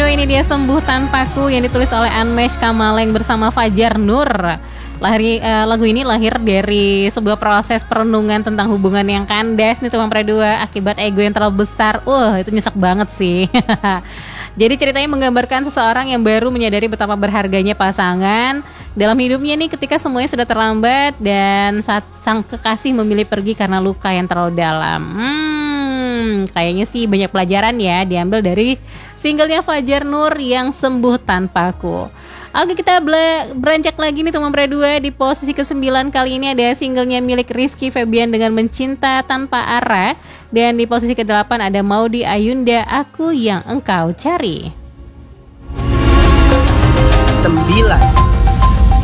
Berdua ini dia Sembuh Tanpaku yang ditulis oleh Anmesh Kamaleng bersama Fajar Nur. Lagu ini lahir dari sebuah proses perenungan tentang hubungan yang kandas nih teman berdua akibat ego yang terlalu besar. Itu nyesek banget sih. Jadi ceritanya menggambarkan seseorang yang baru menyadari betapa berharganya pasangan dalam hidupnya nih ketika semuanya sudah terlambat dan saat sang kekasih memilih pergi karena luka yang terlalu dalam. Kayaknya sih banyak pelajaran ya diambil dari singlenya Fajar Nur yang Sembuh Tanpaku. Oke, kita beranjak lagi nih teman berdua. Di posisi ke-9 kali ini ada singlenya milik Rizky Febian dengan Mencinta Tanpa Arah. Dan di posisi ke-8 ada Maudy Ayunda, Aku Yang Engkau Cari. 9.